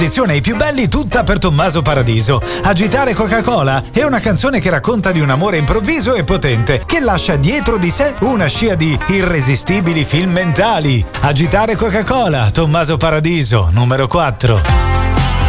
Edizione ai più belli, tutta per Tommaso Paradiso. Agitare Coca-Cola è una canzone che racconta di un amore improvviso e potente che lascia dietro di sé una scia di irresistibili film mentali. Agitare Coca-Cola, Tommaso Paradiso, numero 4.